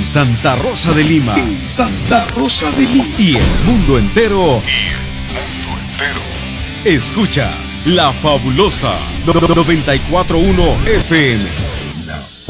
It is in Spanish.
en Santa Rosa de Lima. En Santa Rosa de Lima. Y el mundo entero. Escuchas La Fabulosa 941 FM.